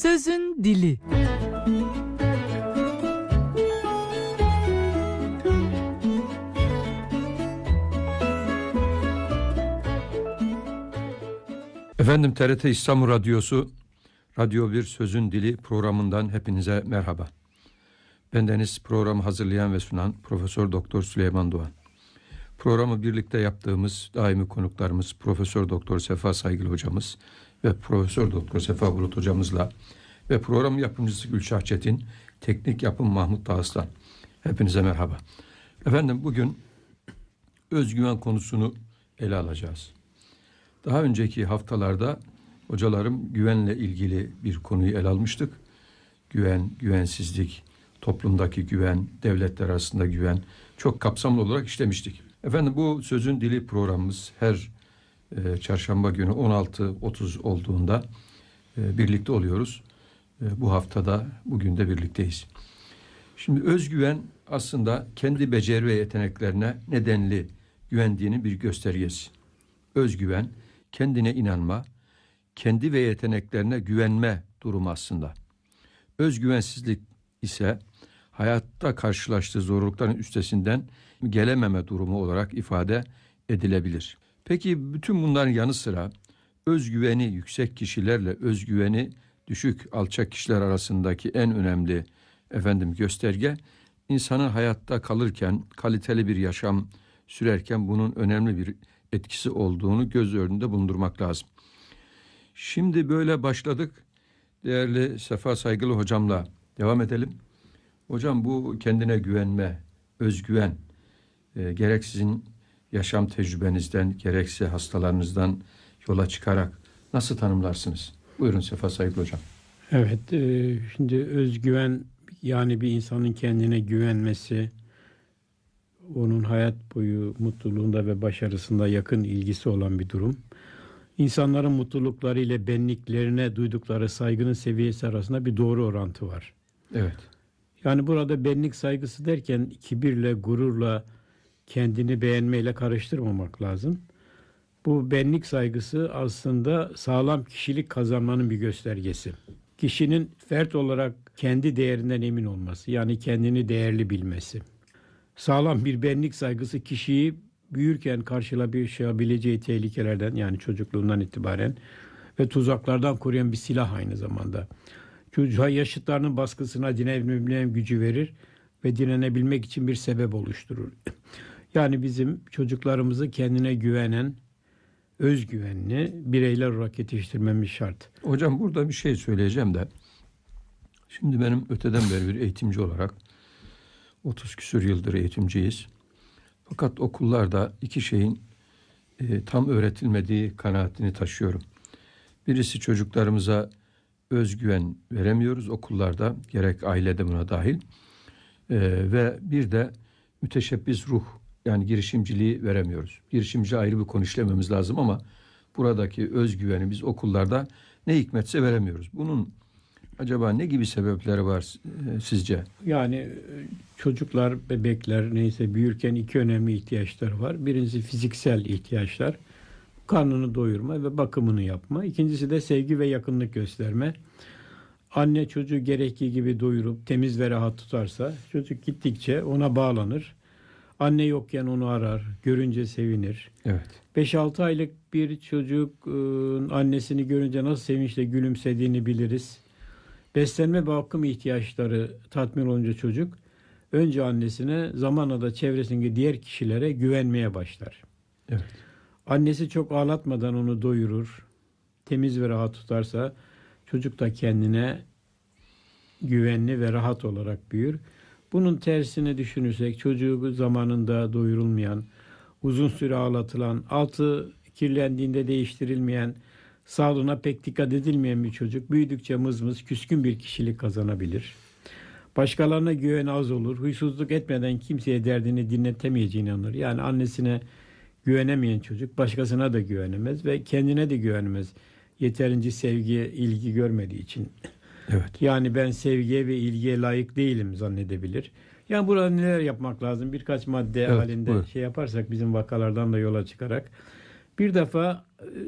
Sözün dili. Efendim, TRT İstanbul Radyosu Radyo 1 Sözün Dili programından hepinize merhaba. Bendeniz programı hazırlayan ve sunan Profesör Doktor Süleyman Doğan. Programı birlikte yaptığımız daimi konuklarımız Profesör Doktor Sefa Saygılı hocamız ve Profesör Doktor Sefa Bulut hocamızla ve program yapımcısı Gülşah Çetin, teknik yapım Mahmut Dağıslan. Hepinize merhaba. Efendim, bugün özgüven konusunu ele alacağız. Daha önceki haftalarda hocalarım güvenle ilgili bir konuyu ele almıştık. Güven, güvensizlik, toplumdaki güven, devletler arasında güven çok kapsamlı olarak işlemiştik. Efendim, bu Sözün Dili programımız her çarşamba günü 16.30 olduğunda birlikte oluyoruz. Bu haftada bugün de birlikteyiz. Şimdi özgüven aslında kendi beceri ve yeteneklerine nedenli güvendiğinin bir göstergesi. Özgüven, kendine inanma, kendi ve yeteneklerine güvenme durumu aslında. Özgüvensizlik ise hayatta karşılaştığı zorlukların üstesinden gelememe durumu olarak ifade edilebilir. Peki bütün bunların yanı sıra özgüveni yüksek kişilerle özgüveni düşük, alçak kişiler arasındaki en önemli gösterge, insanın hayatta kalırken, kaliteli bir yaşam sürerken bunun önemli bir etkisi olduğunu göz önünde bulundurmak lazım. Şimdi böyle başladık. Değerli Sefa Saygılı hocamla devam edelim. Hocam, bu kendine güvenme, özgüven gerek sizin yaşam tecrübenizden gerekse hastalarınızdan yola çıkarak nasıl tanımlarsınız? Buyurun Sefa Saygılı hocam. Evet, şimdi özgüven, yani bir insanın kendine güvenmesi, onun hayat boyu mutluluğunda ve başarısında yakın ilgisi olan bir durum. İnsanların mutlulukları ile benliklerine duydukları saygının seviyesi arasında bir doğru orantı var. Evet. Yani burada benlik saygısı derken kibirle, gururla, kendini beğenmeyle karıştırmamak lazım. Bu benlik saygısı aslında sağlam kişilik kazanmanın bir göstergesi. Kişinin fert olarak kendi değerinden emin olması, yani kendini değerli bilmesi. Sağlam bir benlik saygısı kişiyi büyürken karşılaşabileceği tehlikelerden, yani çocukluğundan itibaren ve tuzaklardan koruyan bir silah aynı zamanda. Çocuğa yaşıtlarının baskısına direnebilme gücü verir ve direnebilmek için bir sebep oluşturur. Yani bizim çocuklarımızı kendine güvenen, özgüvenli bireyler olarak yetiştirmemiz şart. Hocam, burada bir şey söyleyeceğim de, şimdi benim öteden beri bir eğitimci olarak 30 küsur yıldır eğitimciyiz. Fakat okullarda iki şeyin tam öğretilmediği kanaatini taşıyorum. Birisi, çocuklarımıza özgüven veremiyoruz okullarda, gerek ailede buna dahil. Ve bir de müteşebbis ruh, yani girişimciliği veremiyoruz. Girişimci ayrı bir konu, işlememiz lazım ama buradaki özgüveni biz okullarda ne hikmetse veremiyoruz. Bunun acaba ne gibi sebepleri var sizce? Yani çocuklar, bebekler neyse büyürken iki önemli ihtiyaçları var. Birincisi fiziksel ihtiyaçlar. Karnını doyurma ve bakımını yapma. İkincisi de sevgi ve yakınlık gösterme. Anne çocuğu gerektiği gibi doyurup temiz ve rahat tutarsa çocuk gittikçe ona bağlanır. Anne yokken onu arar, görünce sevinir. Evet. 5-6 aylık bir çocuk annesini görünce nasıl sevinçle gülümsediğini biliriz. Beslenme ve bakım ihtiyaçları tatmin olunca çocuk önce annesine, zamanla da çevresindeki diğer kişilere güvenmeye başlar. Evet. Annesi çok ağlatmadan onu doyurur, temiz ve rahat tutarsa çocuk da kendine güvenli ve rahat olarak büyür. Bunun tersini düşünürsek, çocuğu zamanında doyurulmayan, uzun süre ağlatılan, altı kirlendiğinde değiştirilmeyen, sağlığına pek dikkat edilmeyen bir çocuk büyüdükçe mızmız, küskün bir kişilik kazanabilir. Başkalarına güven az olur. Huysuzluk etmeden kimseye derdini dinletemeyeceğine inanır. Yani annesine güvenemeyen çocuk başkasına da güvenemez ve kendine de güvenemez. Yeterince sevgi, ilgi görmediği için. Evet. Yani ben sevgiye ve ilgiye layık değilim zannedebilir. Yani burada neler yapmak lazım? Birkaç madde halinde yaparsak bizim vakalardan da yola çıkarak. Bir defa